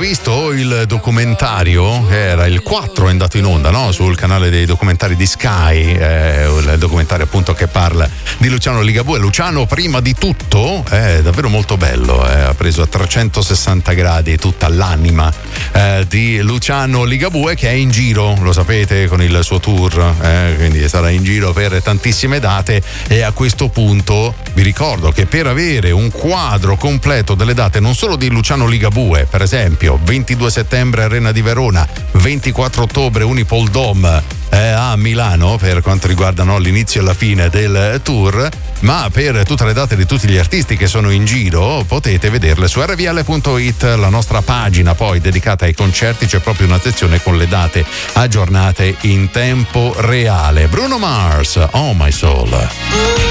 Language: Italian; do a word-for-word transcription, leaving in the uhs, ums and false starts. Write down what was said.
visto il documentario? Era il quattro, è andato in onda, no? Sul canale dei documentari di Sky, eh, il documentario appunto che parla di Luciano Ligabue. Luciano, prima di tutto, è davvero molto bello, eh, ha preso a trecentosessanta gradi tutta l'anima eh, di Luciano Ligabue, che è in giro, lo sapete, con il suo tour, eh, quindi sarà in giro per tantissime date. E a questo punto vi ricordo che per avere un quadro completo delle date non solo di Luciano Ligabue, per esempio ventidue settembre Arena di Verona, ventiquattro ottobre Unipol Dome eh, a Milano per quanto riguarda, no, l'inizio e la fine del tour, ma per tutte le date di tutti gli artisti che sono in giro potete vederle su erre vu elle punto it, la nostra pagina poi dedicata ai concerti. C'è proprio una sezione con le date aggiornate in tempo reale. Bruno Mars, Oh My Soul.